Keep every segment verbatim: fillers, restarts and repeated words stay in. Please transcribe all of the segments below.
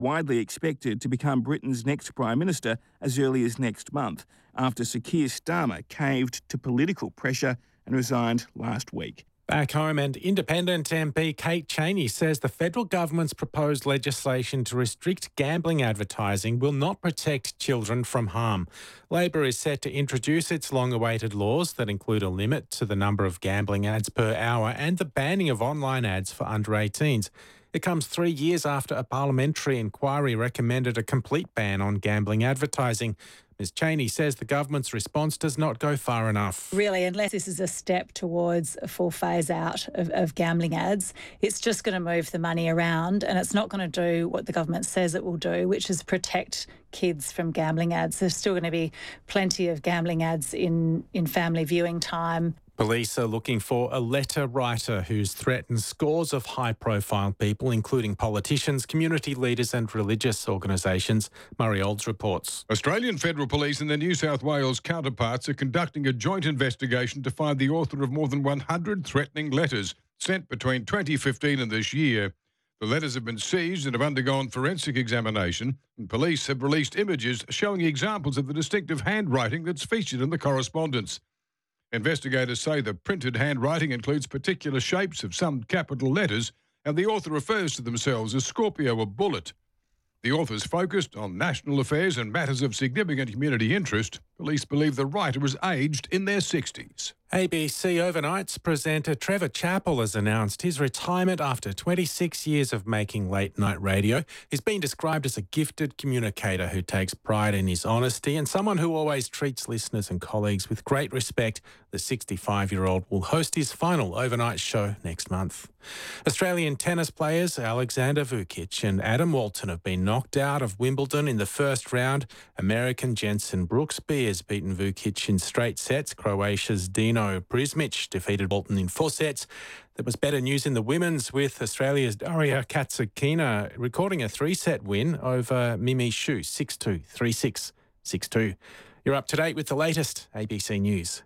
widely expected to become Britain's next Prime Minister as early as next month, after Sir Keir Starmer caved to political pressure and resigned last week. Back home, and Independent M P Kate Chaney says the federal government's proposed legislation to restrict gambling advertising will not protect children from harm. Labor is set to introduce its long-awaited laws that include a limit to the number of gambling ads per hour and the banning of online ads for under eighteens. It comes three years after a parliamentary inquiry recommended a complete ban on gambling advertising. Miz Chaney says the government's response does not go far enough. Really, unless this is a step towards a full phase out of, of gambling ads, it's just going to move the money around and it's not going to do what the government says it will do, which is protect kids from gambling ads. There's still going to be plenty of gambling ads in, in family viewing time. Police are looking for a letter writer who's threatened scores of high-profile people, including politicians, community leaders and religious organisations. Murray Olds reports. Australian Federal Police and their New South Wales counterparts are conducting a joint investigation to find the author of more than one hundred threatening letters sent between twenty fifteen and this year. The letters have been seized and have undergone forensic examination, and police have released images showing examples of the distinctive handwriting that's featured in the correspondence. Investigators say the printed handwriting includes particular shapes of some capital letters, and the author refers to themselves as Scorpio or Bullet. The authors focused on national affairs and matters of significant community interest. Police believe the writer was aged in their sixties. A B C Overnights presenter Trevor Chappell has announced his retirement after twenty-six years of making late-night radio. He's been described as a gifted communicator who takes pride in his honesty and someone who always treats listeners and colleagues with great respect. The sixty-five-year-old will host his final overnight show next month. Australian tennis players Alexander Vukic and Adam Walton have been knocked out of Wimbledon in the first round. American Jensen Brooksby has beaten Vukic in straight sets. Croatia's Dino Prismic defeated Walton in four sets. There was better news in the women's, with Australia's Daria Katsukina recording a three-set win over Mimi Xu, six two, three six, six two. You're up to date with the latest A B C News.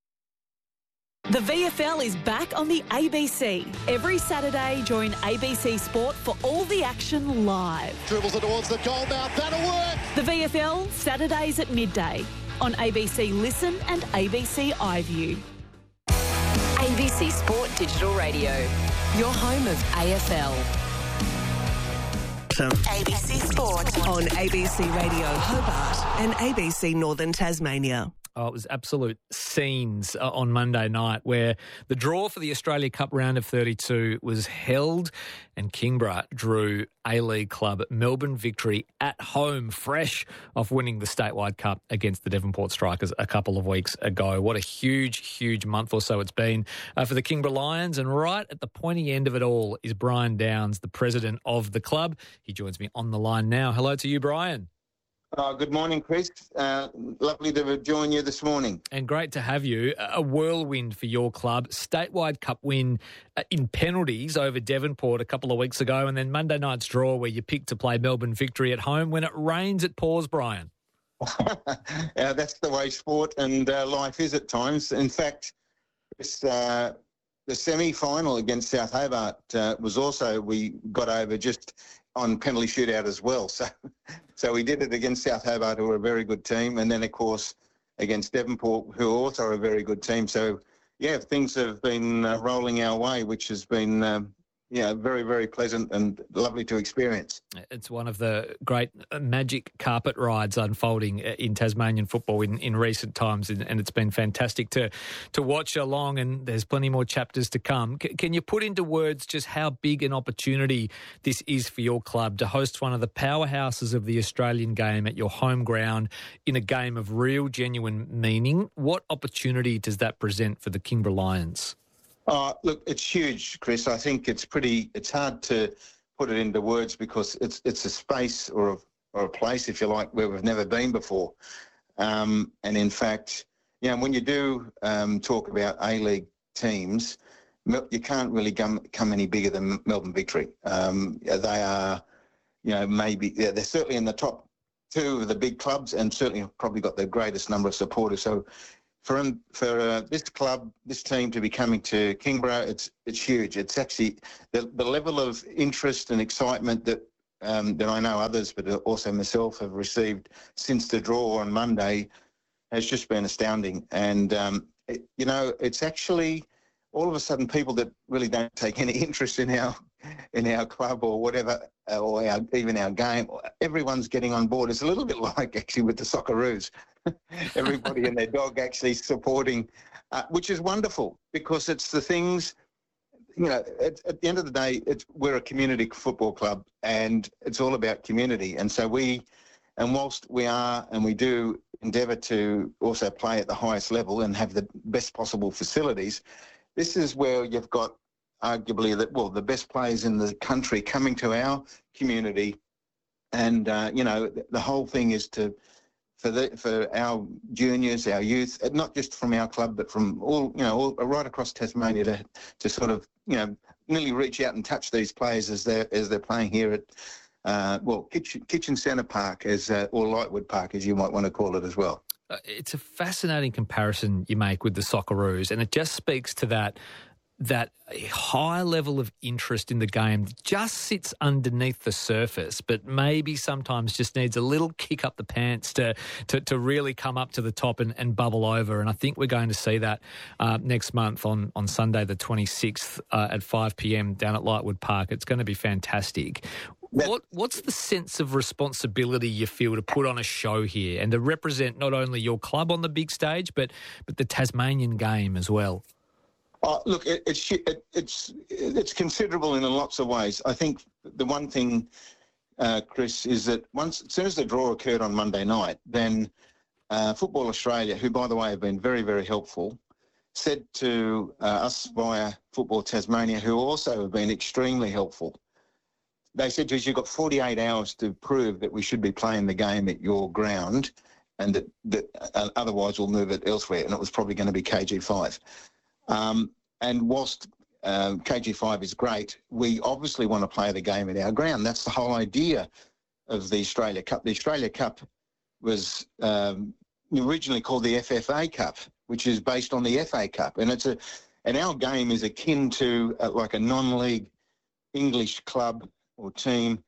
The V F L is back on the A B C. Every Saturday, join A B C Sport for all the action live. Dribbles it towards the goal mouth. That'll work. The V F L, Saturdays at midday on A B C Listen and A B C iView. A B C Sport Digital Radio, your home of A F L. A B C Sport on A B C Radio Hobart and A B C Northern Tasmania. Oh, it was absolute scenes uh, on Monday night where the draw for the Australia Cup round of thirty-two was held and Kingborough drew A-League club Melbourne Victory at home, fresh off winning the statewide cup against the Devonport Strikers a couple of weeks ago. What a huge, huge month or so it's been uh, for the Kingborough Lions. And right at the pointy end of it all is Brian Downs, the president of the club. He joins me on the line now. Hello to you, Brian. Uh, good morning, Chris. Uh, lovely to join you this morning. And great to have you. A whirlwind for your club. Statewide Cup win uh, in penalties over Devonport a couple of weeks ago, and then Monday night's draw where you picked to play Melbourne Victory at home. When it rains, it pours, Brian. uh, that's the way sport and uh, life is at times. In fact, this, uh, the semi-final against South Hobart uh, was also, we got over just on penalty shootout as well. So so we did it against South Hobart, who are a very good team, and then, of course, against Devonport, who also are a very good team. So, yeah, things have been uh, rolling our way, which has been, um, yeah, very, very pleasant and lovely to experience. It's one of the great magic carpet rides unfolding in Tasmanian football in, in recent times, and, and it's been fantastic to to watch along, and there's plenty more chapters to come. C- can you put into words just how big an opportunity this is for your club to host one of the powerhouses of the Australian game at your home ground in a game of real, genuine meaning? What opportunity does that present for the Kingborough Lions? Uh, look, it's huge, Chris. I think it's pretty, it's hard to put it into words because it's it's a space or a, or a place, if you like, where we've never been before. Um, and in fact, you know, when you do um, talk about A-League teams, you can't really come, come any bigger than Melbourne Victory. Um, they are, you know, maybe, yeah, they're certainly in the top two of the big clubs and certainly have probably got the greatest number of supporters. So For for uh, this club, this team to be coming to Kingborough, it's it's huge. It's actually the, the level of interest and excitement that um, that I know others, but also myself, have received since the draw on Monday has just been astounding. And, um, it, you know, it's actually all of a sudden people that really don't take any interest in our in our club or whatever, or our, even our game, everyone's getting on board. It's a little bit like actually with the Socceroos. Everybody and their dog actually supporting, uh, which is wonderful because it's the things, you know, at, at the end of the day, it's, we're a community football club and it's all about community. And so we, and whilst we are and we do endeavour to also play at the highest level and have the best possible facilities, this is where you've got arguably that, well, the best players in the country coming to our community. And, uh, you know, the whole thing is to, for the, for our juniors, our youth, not just from our club, but from all, you know, all, right across Tasmania to, to sort of, you know, nearly reach out and touch these players as they're, as they're playing here at, uh, well, Kitchen, Kitchen Centre Park, as uh, or Lightwood Park, as you might want to call it as well. Uh, it's a fascinating comparison you make with the Socceroos, and it just speaks to that that high level of interest in the game that just sits underneath the surface, but maybe sometimes just needs a little kick up the pants to to, to really come up to the top and, and bubble over. And I think we're going to see that uh, next month on, on Sunday the twenty-sixth uh, at five p.m. down at Lightwood Park. It's going to be fantastic. What What's the sense of responsibility you feel to put on a show here and to represent not only your club on the big stage, but but the Tasmanian game as well? Oh, look, it, it's it, it's it's considerable in lots of ways. I think the one thing, uh, Chris, is that once as soon as the draw occurred on Monday night, then uh, Football Australia, who by the way have been very very helpful, said to uh, us via Football Tasmania, who also have been extremely helpful. They said to us, "You've got forty-eight hours to prove that we should be playing the game at your ground, and that that uh, otherwise we'll move it elsewhere." And it was probably going to be K G five. Um, and whilst uh, K G five is great, we obviously want to play the game at our ground. That's the whole idea of the Australia Cup. The Australia Cup was um, originally called the F F A Cup, which is based on the F A Cup, and it's a and our game is akin to uh, like a non-league English club or team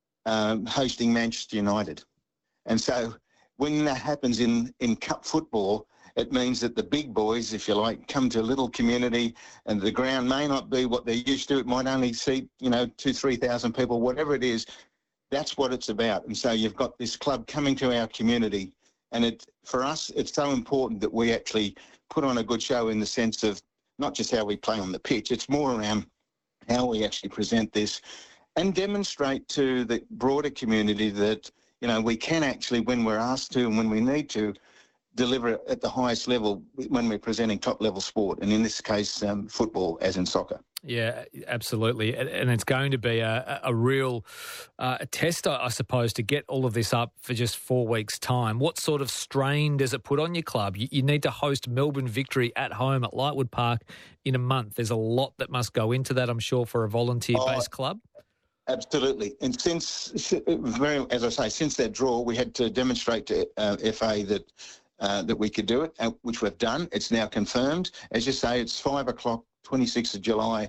um, hosting Manchester United. And so when that happens in in cup football, it means that the big boys, if you like, come to a little community and the ground may not be what they're used to. It might only seat, you know, two, three thousand people, whatever it is. That's what it's about. And so you've got this club coming to our community. And it for us, it's so important that we actually put on a good show in the sense of not just how we play on the pitch. It's more around how we actually present this and demonstrate to the broader community that, you know, we can actually, when we're asked to and when we need to, deliver at the highest level when we're presenting top-level sport, and in this case, um, football, as in soccer. Yeah, absolutely. And it's going to be a, a real uh, a test, I suppose, to get all of this up for just four weeks' time. What sort of strain does it put on your club? You, you need to host Melbourne Victory at home at Lightwood Park in a month. There's a lot that must go into that, I'm sure, for a volunteer-based oh, club. Absolutely. And since, very, as I say, since that draw, we had to demonstrate to uh, F A that Uh, that we could do it, uh, which we've done. It's now confirmed. As you say, it's five o'clock, twenty-sixth of July,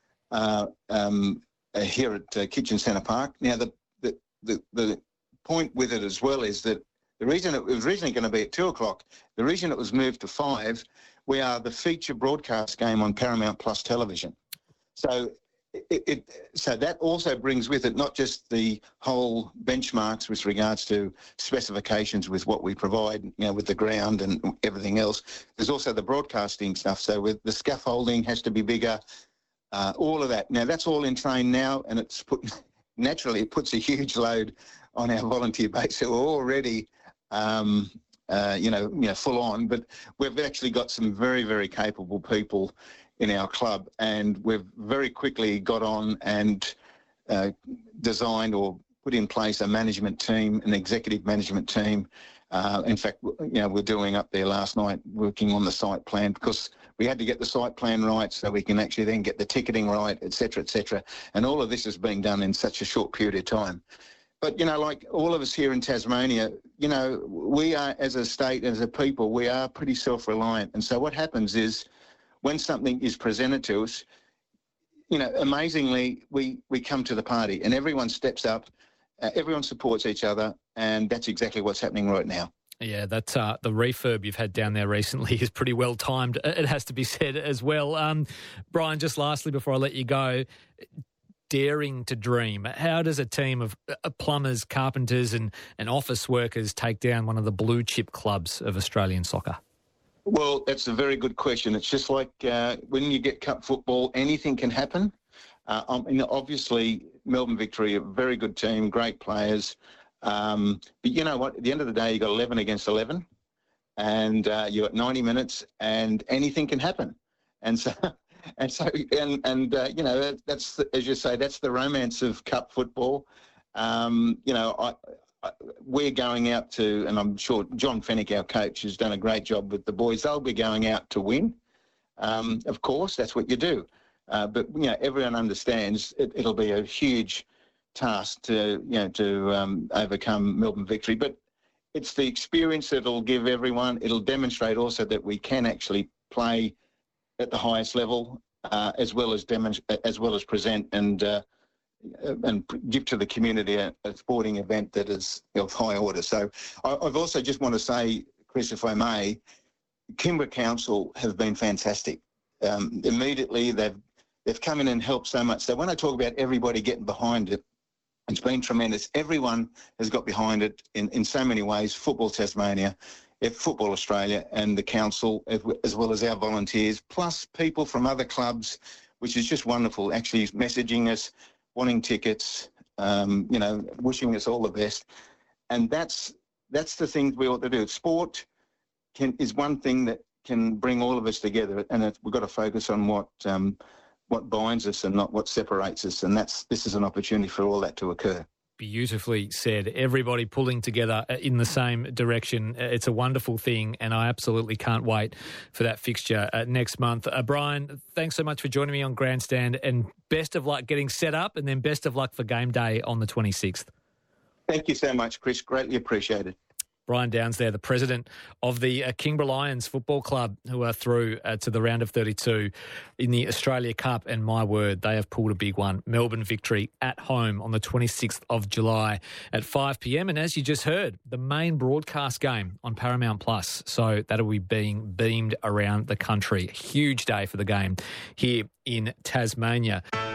uh, um, uh, here at uh, Kitchen Centre Park. Now, the, the the the point with it as well is that the reason it was originally going to be at two o'clock, the reason it was moved to five, we are the feature broadcast game on Paramount Plus television. So It, it, so that also brings with it not just the whole benchmarks with regards to specifications with what we provide, you know, with the ground and everything else. There's also the broadcasting stuff. So with the scaffolding has to be bigger, uh, all of that. Now that's all in train now, and it's put naturally it puts a huge load on our volunteer base. So we're already, um, uh, you know, you know, full on. But we've actually got some very, very capable people in our club, and we've very quickly got on and uh, designed or put in place a management team, an executive management team. Uh, in fact, you know, we're doing up there last night, working on the site plan, because we had to get the site plan right so we can actually then get the ticketing right, et cetera, et cetera. And all of this is being done in such a short period of time. But, you know, like all of us here in Tasmania, you know, we are, as a state, as a people, we are pretty self-reliant. And so what happens is, when something is presented to us, you know, amazingly, we, we come to the party and everyone steps up Uh, everyone supports each other, and that's exactly what's happening right now. Yeah, that uh, the refurb you've had down there recently is pretty well timed, it has to be said as well. Um, Brian, just lastly before I let you go, daring to dream. How does a team of plumbers, carpenters and, and office workers take down one of the blue chip clubs of Australian soccer? Well, that's a very good question. It's just like uh, when you get cup football, anything can happen. Uh, I mean, obviously, Melbourne Victory, a very good team, great players. Um, but you know what? At the end of the day, you got eleven against eleven, and uh, you're at ninety minutes, and anything can happen. And so, and so, and and uh, you know, that's the, as you say, that's the romance of cup football. Um, you know, I, I, we're going out to, and I'm sure John Fennick, our coach, has done a great job with the boys. They'll be going out to win. Um, of course, that's what you do. Uh, but you know, everyone understands it, it'll be a huge task to you know to um, overcome Melbourne Victory, but it's the experience that it'll give everyone. It'll demonstrate also that we can actually play at the highest level, uh, as well as demonstrate, as well as present and uh, and give to the community a, a sporting event that is of high order. So I, I've also just want to say, Chris, if I may, Canberra Council have been fantastic. Um, immediately they've they've come in and helped so much. So when I talk about everybody getting behind it, it's been tremendous. Everyone has got behind it in, in so many ways. Football Tasmania, Football Australia and the council, as well as our volunteers, plus people from other clubs, which is just wonderful, actually messaging us, wanting tickets, um, you know, wishing us all the best. And that's that's the thing we ought to do. Sport can is one thing that can bring all of us together, and it, we've got to focus on what um, what binds us and not what separates us. And that's this is an opportunity for all that to occur. Beautifully said. Everybody pulling together in the same direction. It's a wonderful thing, and I absolutely can't wait for that fixture uh, next month. Uh, Brian, thanks so much for joining me on Grandstand, and best of luck getting set up, and then best of luck for game day on the twenty-sixth. Thank you so much, Chris. Greatly appreciated. Brian Downs there, the president of the uh, Kingborough Lions Football Club, who are through uh, to the round of thirty-two in the Australia Cup. And my word, they have pulled a big one. Melbourne Victory at home on the twenty-sixth of July at five p.m. And as you just heard, the main broadcast game on Paramount Plus. So that'll be being beamed around the country. Huge day for the game here in Tasmania.